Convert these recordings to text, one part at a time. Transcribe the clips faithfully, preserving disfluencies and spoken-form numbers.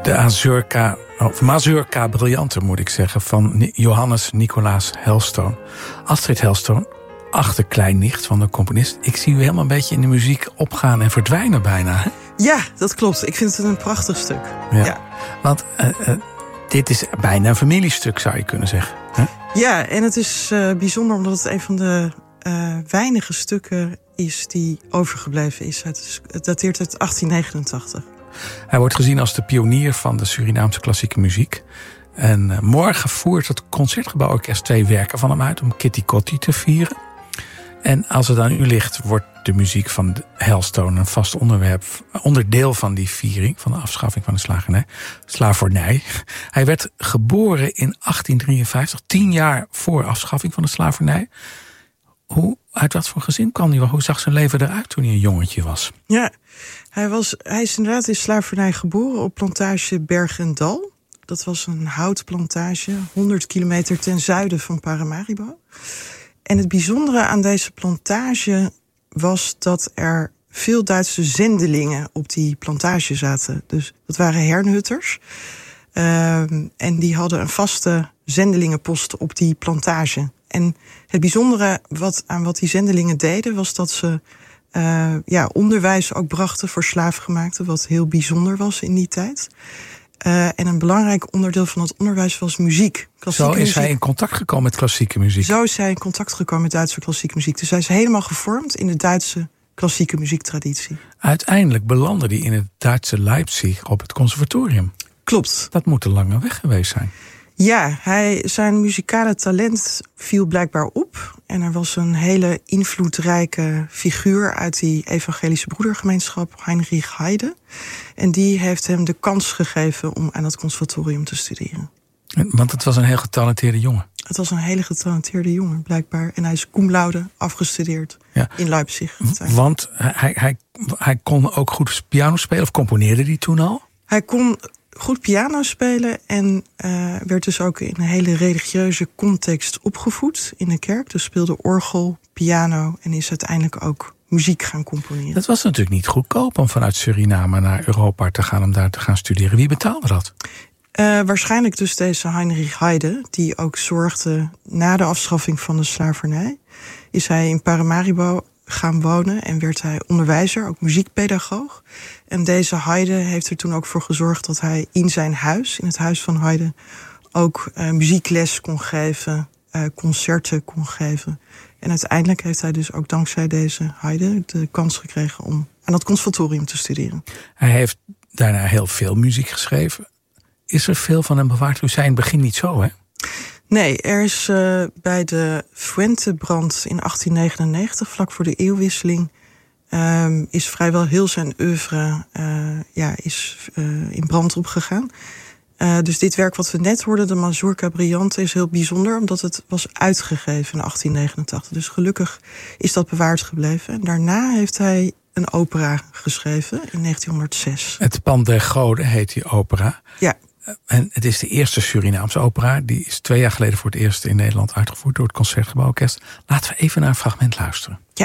De Azurka, of Mazurka Brillante moet ik zeggen, van Johannes Nicolaas Helstone. Astrid Helstone, achterkleinnicht van de componist. Ik zie u helemaal een beetje in de muziek opgaan en verdwijnen bijna. Hè? Ja, dat klopt. Ik vind het een prachtig stuk. Ja, ja. Want uh, uh, dit is bijna een familiestuk, zou je kunnen zeggen. Hè? Ja, en het is uh, bijzonder omdat het een van de uh, weinige stukken is die overgebleven is. Het, is, het dateert uit achttien negenentachtig. Hij wordt gezien als de pionier van de Surinaamse klassieke muziek. En uh, morgen voert het Concertgebouworkest twee werken van hem uit om Kitty Kotti te vieren. En als het aan u ligt, wordt de muziek van Helstone een vast onderwerp, onderdeel van die viering, van de afschaffing van de slavernij. slavernij. Hij werd geboren in achttien drieënvijftig, tien jaar voor afschaffing van de slavernij. Hoe, uit wat voor gezin kwam hij? Hoe zag zijn leven eruit toen hij een jongetje was? Ja, hij, was, hij is inderdaad in slavernij geboren op plantage Berg en Dal. Dat was een houtplantage, honderd kilometer ten zuiden van Paramaribo. En het bijzondere aan deze plantage was dat er veel Duitse zendelingen op die plantage zaten. Dus dat waren hernhutters. Uh, en die hadden een vaste zendelingenpost op die plantage. En het bijzondere wat, aan wat die zendelingen deden was dat ze uh, ja, onderwijs ook brachten voor slaafgemaakten, wat heel bijzonder was in die tijd. Uh, en een belangrijk onderdeel van het onderwijs was muziek. Zo is muziek. Hij in contact gekomen met klassieke muziek? Zo is hij in contact gekomen met Duitse klassieke muziek. Dus hij is helemaal gevormd in de Duitse klassieke muziektraditie. Uiteindelijk belandde hij in het Duitse Leipzig op het conservatorium. Klopt. Dat moet een lange weg geweest zijn. Ja, hij, zijn muzikale talent viel blijkbaar op. En er was een hele invloedrijke figuur uit die evangelische broedergemeenschap, Heinrich Heide. En die heeft hem de kans gegeven om aan het conservatorium te studeren. Want het was een heel getalenteerde jongen. Het was een hele getalenteerde jongen, blijkbaar. En hij is cum laude afgestudeerd ja. in Leipzig. Want hij, hij, hij kon ook goed piano spelen, of componeerde hij toen al? Hij kon goed piano spelen en uh, werd dus ook in een hele religieuze context opgevoed in de kerk. Dus speelde orgel, piano en is uiteindelijk ook muziek gaan componeren. Dat was natuurlijk niet goedkoop om vanuit Suriname naar Europa te gaan om daar te gaan studeren. Wie betaalde dat? Uh, waarschijnlijk dus deze Heinrich Heide, die ook zorgde na de afschaffing van de slavernij. Is hij in Paramaribo gaan wonen en werd hij onderwijzer, ook muziekpedagoog. En deze Heide heeft er toen ook voor gezorgd dat hij in zijn huis, in het huis van Heide, ook uh, muziekles kon geven, uh, concerten kon geven. En uiteindelijk heeft hij dus ook dankzij deze Heide de kans gekregen om aan het conservatorium te studeren. Hij heeft daarna heel veel muziek geschreven. Is er veel van hem bewaard? U zei in het begin niet zo, hè? Nee, er is uh, bij de Fuentebrand in achttien negenennegentig, vlak voor de eeuwwisseling, um, is vrijwel heel zijn oeuvre uh, ja, is, uh, in brand opgegaan. Uh, dus dit werk wat we net hoorden, de Mazurka Brillante, is heel bijzonder, omdat het was uitgegeven in achttien negenentachtig. Dus gelukkig is dat bewaard gebleven. En daarna heeft hij een opera geschreven in negentienhonderdzes. Het Pand der Goden heet die opera. Ja. En het is de eerste Surinaamse opera. Die is twee jaar geleden voor het eerst in Nederland uitgevoerd door het Concertgebouworkest. Laten we even naar een fragment luisteren. Ja.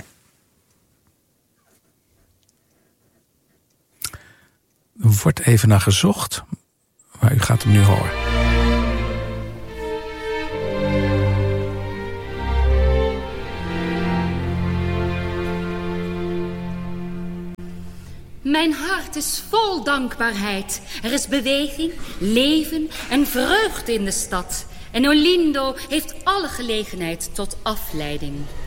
Er wordt even naar gezocht, maar u gaat hem nu horen. Mijn hart is vol dankbaarheid. Er is beweging, leven en vreugde in de stad. En Olindo heeft alle gelegenheid tot afleiding.